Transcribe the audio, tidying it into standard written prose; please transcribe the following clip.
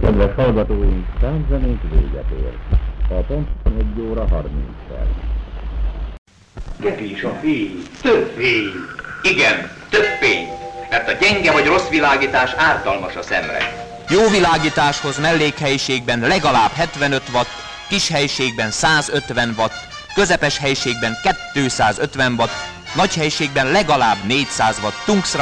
Kedves hallgatóink, számzenénk véget ér. A pontosan 1 óra 30 perc. Gepis a fény, több fény. Igen, több fény, mert a gyenge vagy rossz világítás ártalmas a szemre. Jó világításhoz mellékhelyiségben legalább 75 watt, kis helyiségben 150 watt, közepes helyiségben 250 watt, nagy helyiségben legalább 400 watt tungsztán